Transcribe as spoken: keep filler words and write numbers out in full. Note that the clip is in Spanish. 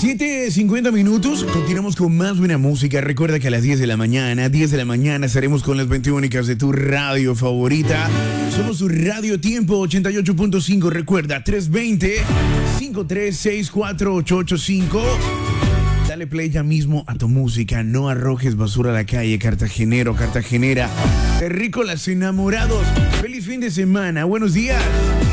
siete cincuenta minutos, continuamos con más buena música. Recuerda que a las diez de la mañana, diez de la mañana estaremos con las veintiúnicas de tu radio favorita. Somos tu Radio Tiempo ochenta y ocho punto cinco. Recuerda, tres dos cero, cinco tres seis cuatro, ocho ocho cinco. Dale play ya mismo a tu música. No arrojes basura a la calle, cartagenero, cartagenera. Terrícolas enamorados. Feliz fin de semana. Buenos días.